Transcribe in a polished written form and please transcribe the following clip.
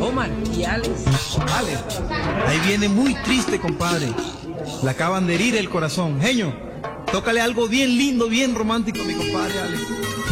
Omar y Alex. Alex, ahí viene muy triste, compadre. Le acaban de herir el corazón. Genio, tócale algo bien lindo, bien romántico a mi compadre Alex.